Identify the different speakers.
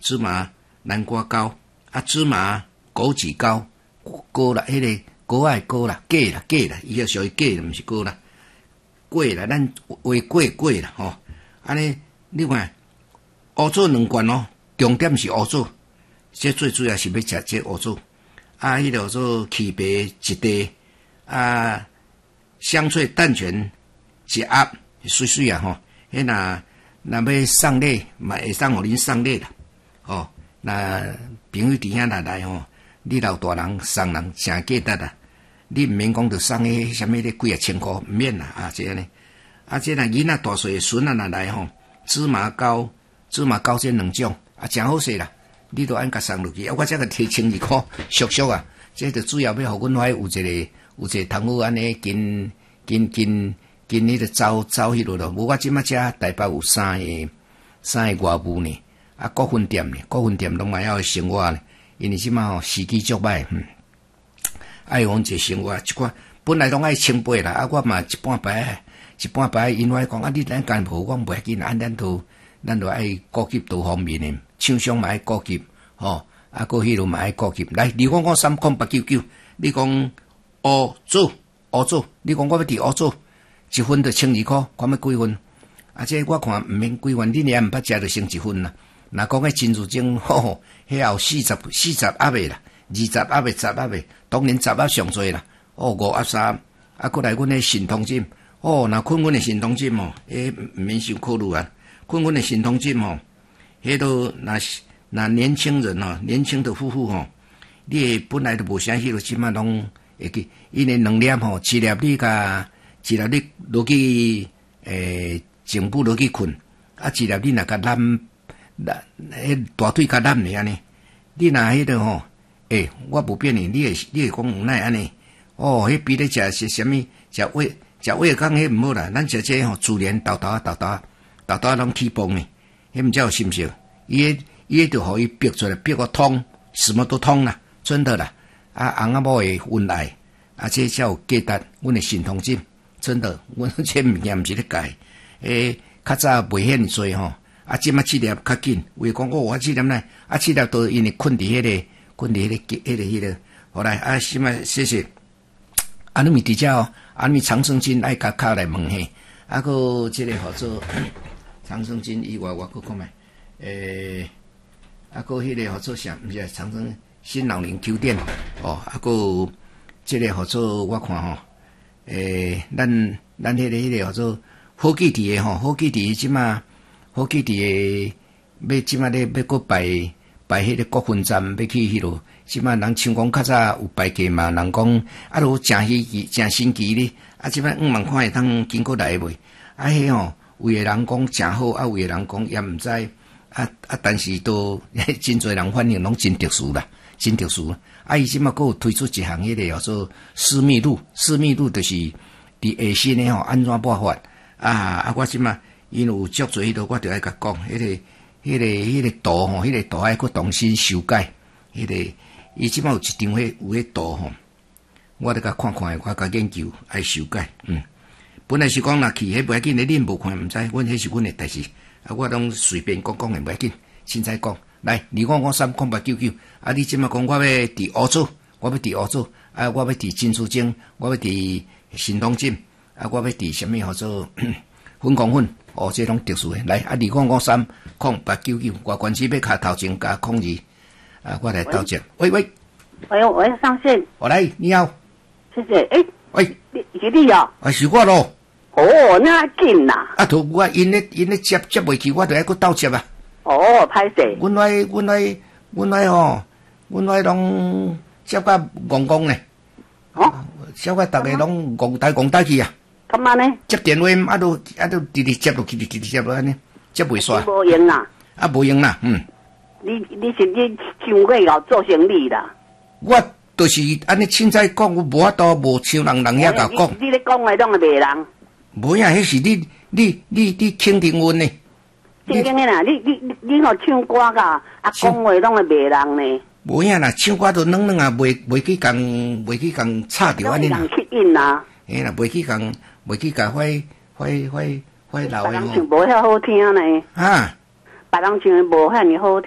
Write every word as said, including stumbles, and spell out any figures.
Speaker 1: 芝麻南瓜糕啊，芝麻枸杞糕糕啦，迄、那个糕爱糕啦，粿啦粿啦，伊个属于粿啦，毋是糕啦，粿啦，咱话粿粿啦吼。安尼，另外乌棗两罐哦，重点是乌棗，这最主要是要食这乌棗。啊，迄个做起白一袋，啊，香脆蛋卷一盒，水水啊吼。迄若若要送礼，嘛会送互恁送礼啦。哦，那朋友伫遐若来吼，你老大人送人诚价值啦。你毋免讲着送迄啥物咧几啊千箍，毋免啦啊，这样呢。啊，这若囡仔大岁孙啊若来吼，芝麻糕、芝麻糕这两种啊，诚好势啦。你都按甲送落去，啊，我则个摕千二箍，俗俗啊。这就主要要互阮遐有一个有一个通好安尼，跟跟跟跟迄个走走迄落咯。无我即马遮台北有三个三个外务呢，啊，股份店呢，股份店拢嘛要生活呢，因为即马吼时机足歹，嗯，爱阮一生活，一寡本来拢爱清白啦，啊，我嘛一半摆一半摆，因为讲啊，你咱干无讲袂要紧，按咱都咱都爱顾及多方面的。厂商嘛爱顾及，吼，啊，个迄落嘛爱顾及。来，你讲讲三空八九九，你讲乌棗，乌棗，你讲我要伫乌棗，一份就千二箍，看要几份？啊，这我看毋免几份，你也毋捌食就先一份啦。若讲迄珍珠精，吼，迄后四十四十盒的啦，二十盒的十盒的，当然十盒上侪啦。哦，五盒三，啊，过来阮的神通金，哦，若困阮的神通金哦，诶，毋免伤考虑啊，困阮的神通金哦。迄都那那年轻人哦，年轻的夫妇吼，你本来都无啥迄落，即马拢会去，因为两粒吼，一粒你甲一粒你落去诶，前部落去困，啊，一粒你若甲揽揽，迄大腿甲揽呢安尼，你若迄个吼，诶，我无变呢，你会你会讲无奈安尼，哦，迄比咧食是啥物？食胃食胃讲迄毋好啦，咱食这吼，自然豆豆啊豆豆啊豆豆啊拢起崩呢。迄毋知有信不信？伊迄伊迄就互伊逼出来，逼个通，什么都通啦，真的啦。啊，翁仔某的恩爱，啊，这才有价值。阮的神通金，真的，阮这物件毋是咧改。诶，较早袂遐济吼，啊，即马这粒较紧。为讲哦，我这粒呢，啊，这粒都因为困伫迄个，困伫迄个，迄个，迄个。后来啊，什么谢谢。啊，你咪伫遮哦，啊，你长生金爱甲敲来问嘿，啊，个这个号做。长生金以外，我搁看觅，诶、欸，啊，搁迄个号做啥？毋是长生新老年酒店哦，啊，搁即个号做我看吼，诶、欸，咱咱迄、那个迄、那个号做好基地诶吼，好基地即马好基地诶，要即马咧要搁摆摆迄个国分站要去迄落，即马人像讲较早有摆过嘛，人讲啊，都诚稀奇诚新奇咧，啊，即马五万块会当经过来袂？啊，迄吼。有个人讲诚好，啊，有个人讲也毋知，啊啊，但是都真侪人反应拢真特殊啦，真特殊。啊，伊即马佫有推出一项迄个叫做私密路，私密路就是伫下身诶吼，安怎办法？啊啊，我即马因有足侪迄个，我着爱甲讲，迄、那个、迄、那个、迄、那个图吼，迄、那个图爱佫重新修改，迄、那个伊即马有一张迄有迄图吼，我着甲看看，我甲研究爱修改，嗯。本来是讲若去，迄袂要紧，恁无看毋知，阮迄是阮诶代志，啊，我拢随便讲讲诶，袂要紧，凊彩讲。来，你讲我三空八九九，啊，你即马讲我要伫乌棗，我要伫乌棗，啊，我要伫珍珠精，我要伫神通金，啊，我要伫啥物叫做粉光粉，哦，这拢特殊诶。来，啊，你讲我三空八九九，我关系要卡头前加空二，啊，我来道歉。喂喂，
Speaker 2: 喂，我要上线。
Speaker 1: 我来，你好，
Speaker 2: 谢谢。诶、欸，
Speaker 1: 喂，
Speaker 2: 你是你哦？
Speaker 1: 啊，是我咯。
Speaker 2: 哦，那紧啦！
Speaker 1: 啊，都我因咧因咧接接袂去，我着爱佫倒接啊。
Speaker 2: 哦，歹势。
Speaker 1: 阮来阮来阮来吼，阮来拢接甲戆戆咧。哦，接甲逐个拢戆呆戆呆去啊。
Speaker 2: 干嘛呢？
Speaker 1: 接电话啊，都啊都直直接落去，直直接落安尼，接袂煞。
Speaker 2: 无用啦。
Speaker 1: 啊，无用啦，嗯。
Speaker 2: 你你是你想过要做生意啦？
Speaker 1: 我就是安尼凊彩讲，我无法度无像人人遐甲讲。
Speaker 2: 你咧讲诶，拢会骂人。
Speaker 1: 无呀，迄是你你你你肯定阮呢？
Speaker 2: 肯定诶啦，你你你你互唱歌噶，啊讲话拢会骂人呢。
Speaker 1: 无呀啦，唱歌都软软啊，袂袂去共袂去共插着安尼啦。
Speaker 2: 人吸引啦。
Speaker 1: 嘿啦，袂去共袂去共坏坏坏坏老诶吼。
Speaker 2: 别人唱无遐好听呢。
Speaker 1: 啊，
Speaker 2: 别人唱诶无遐尼好听。